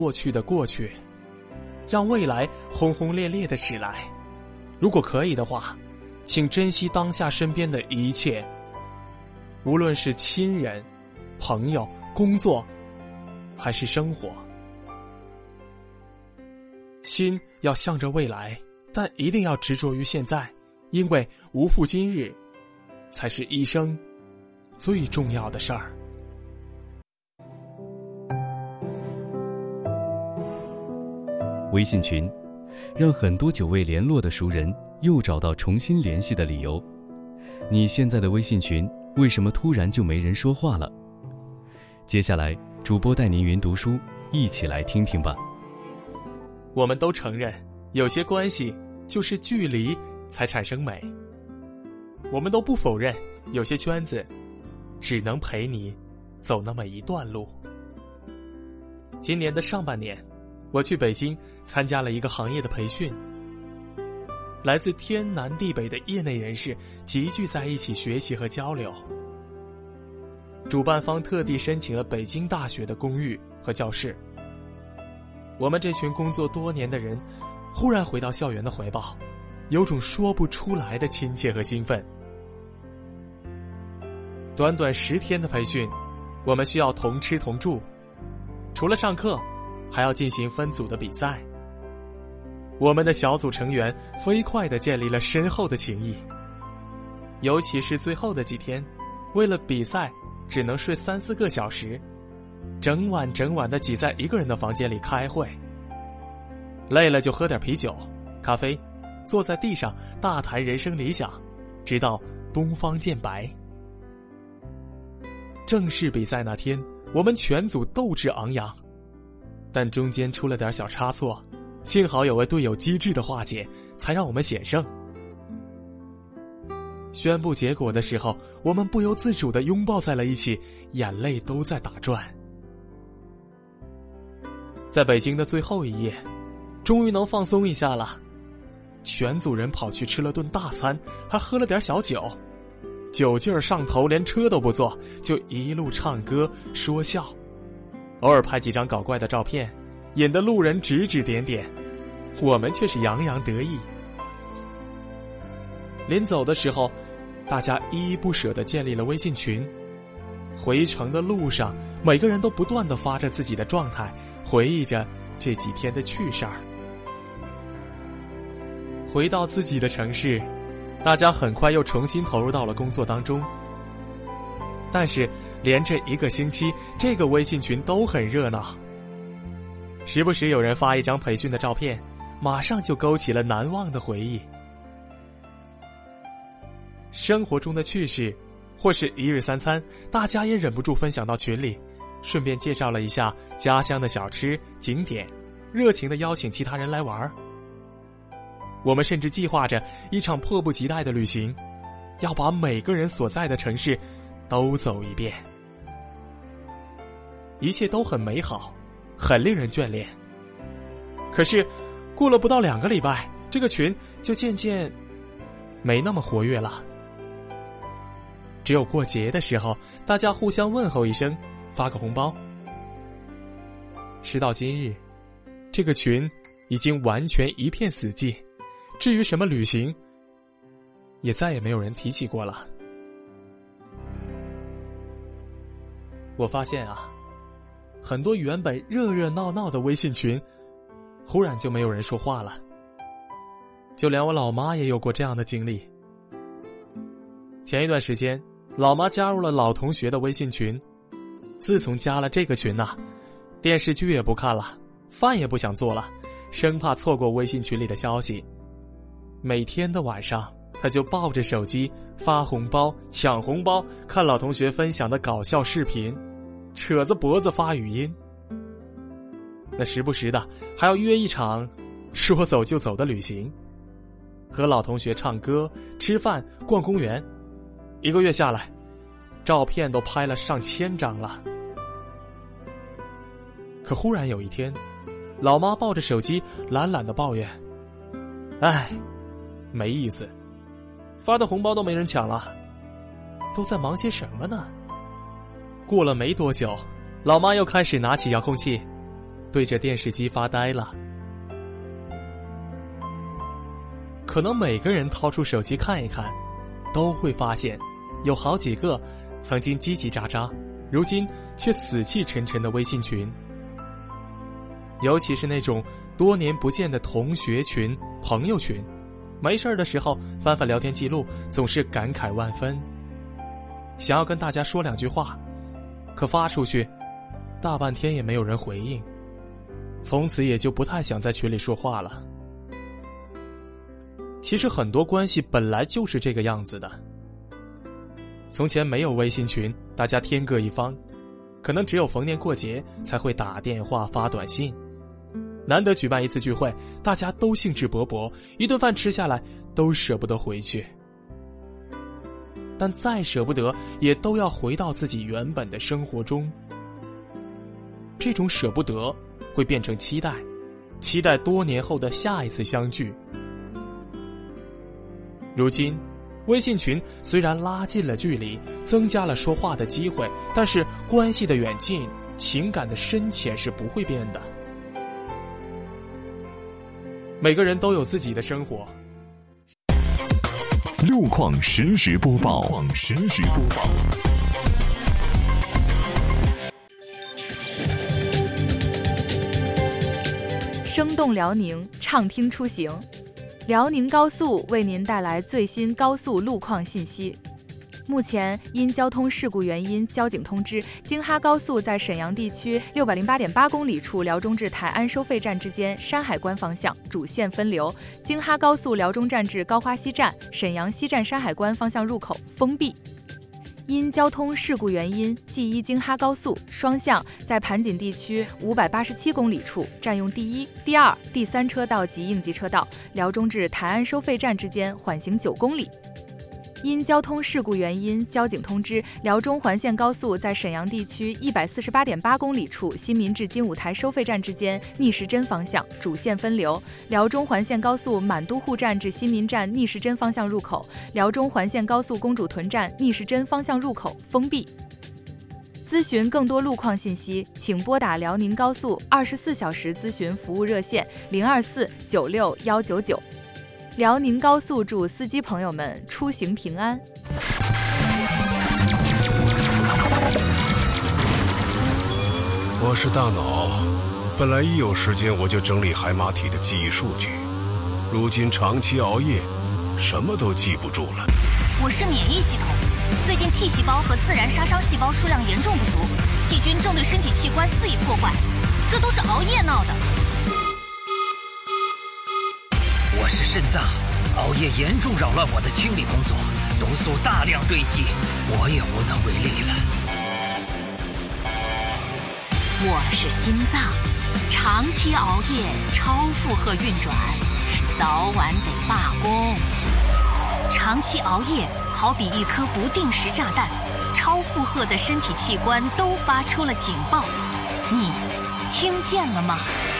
过去的过去，让未来轰轰烈烈的驶来。如果可以的话，请珍惜当下身边的一切，无论是亲人、朋友、工作，还是生活。心要向着未来，但一定要执着于现在，因为无负今日，才是一生最重要的事儿。 微信群让很多久未联络的熟人又找到重新联系的理由。你现在的微信群为什么突然就没人说话了？接下来主播带您云读书，一起来听听吧。 我们都承认，有些关系就是距离才产生美。我们都不否认，有些圈子只能陪你走那么一段路。今年的上半年，我去北京参加了一个行业的培训，来自天南地北的业内人士集聚在一起学习和交流。主办方特地申请了北京大学的公寓和教室。我们这群工作多年的人忽然回到校园的怀抱，有种说不出来的亲切和兴奋。短短10天的培训，我们需要同吃同住，除了上课还要进行分组的比赛。我们的小组成员飞快地建立了深厚的情谊，尤其是最后的几天，为了比赛只能睡3-4个小时，整晚地挤在一个人的房间里开会。累了就喝点啤酒、咖啡，坐在地上大谈人生理想，直到东方见白。正式比赛那天，我们全组斗志昂扬，但中间出了点小差错，幸好有位队友机智的化解，才让我们险胜。宣布结果的时候，我们不由自主地拥抱在了一起，眼泪都在打转。在北京的最后一夜，终于能放松一下了。全组人跑去吃了顿大餐，还喝了点小酒，酒劲儿上头，连车都不坐，就一路唱歌说笑，偶尔拍几张搞怪的照片，引得路人指指点点，我们却是洋洋得意。临走的时候，大家依依不舍地建立了微信群。回程的路上，每个人都不断地发着自己的状态，回忆着这几天的趣事儿。回到自己的城市，大家很快又重新投入到了工作当中。但是连着1个星期，这个微信群都很热闹，时不时有人发一张培训的照片，马上就勾起了难忘的回忆。生活中的趣事或是一日3餐，大家也忍不住分享到群里，顺便介绍了一下家乡的小吃景点，热情地邀请其他人来玩。我们甚至计划着一场迫不及待的旅行，要把每个人所在的城市都走一遍。一切都很美好，很令人眷恋。可是过了不到2个礼拜，这个群就渐渐没那么活跃了。只有过节的时候，大家互相问候一声，发个红包。时到今日，这个群已经完全一片死寂，至于什么旅行，也再也没有人提起过了。我发现啊，很多原本热热闹闹的微信群，忽然就没有人说话了。就连我老妈也有过这样的经历。前一段时间，老妈加入了老同学的微信群，自从加了这个群啊，电视剧也不看了，饭也不想做了，生怕错过微信群里的消息。每天的晚上，她就抱着手机发红包、抢红包，看老同学分享的搞笑视频，扯着脖子发语音。那时不时的还要约一场说走就走的旅行，和老同学唱歌、吃饭、逛公园。1个月下来，照片都拍了上千张了。可忽然有一天，老妈抱着手机懒懒地抱怨：哎，没意思，发的红包都没人抢了，都在忙些什么呢？过了没多久，老妈又开始拿起遥控器， 对着电视机发呆了。可能每个人掏出手机看一看，都会发现有好几个曾经叽叽喳喳，如今却死气沉沉的微信群。尤其是那种多年不见的同学群、朋友群，没事的时候翻翻聊天记录，总是感慨万分，想要跟大家说两句话，可发出去大半天也没有人回应，从此也就不太想在群里说话了。其实很多关系本来就是这个样子的。从前没有微信群，大家天各一方，可能只有逢年过节才会打电话发短信，难得举办一次聚会，大家都兴致勃勃，一顿饭吃下来都舍不得回去。但再舍不得也都要回到自己原本的生活中。这种舍不得会变成期待，期待多年后的下一次相聚。如今微信群虽然拉近了距离，增加了说话的机会，但是关系的远近，情感的深浅是不会变的。每个人都有自己的生活。 路况实时播报。 生动辽宁，畅听出行。辽宁高速为您带来最新高速路况信息。目前因交通事故原因，交警通知京哈高速在沈阳地区608.8公里处辽中至台安收费站之间山海关方向主线分流，京哈高速辽中站至高花溪站、沈阳西站山海关方向入口封闭。因交通事故原因，G1京哈高速双向在盘锦地区587公里处占用第1、第2、第3车道及应急车道，辽中至台安收费站之间缓行9公里。因交通事故原因，交警通知辽中环线高速在沈阳地区148.8公里处新民至金舞台收费站之间逆时针方向主线分流，辽中环线高速满都护站至新民站逆时针方向入口，辽中环线高速公主屯站逆时针方向入口封闭。咨询更多路况信息，请拨打辽宁高速24小时咨询服务热线024961199。辽宁高速祝司机朋友们出行平安。 我是大脑，本来一有时间我就整理海马体的记忆数据，如今长期熬夜，什么都记不住了。 我是免疫系统，最近 T 细胞和自然杀伤细胞数量严重不足，细菌正对身体器官肆意破坏，这都是熬夜闹的。 我是肾脏，熬夜严重扰乱我的清理工作，毒素大量堆积，我也无能为力了。 我是心脏，长期熬夜超负荷运转，早晚得罢工。长期熬夜好比一颗不定时炸弹，超负荷的身体器官都发出了警报，你听见了吗？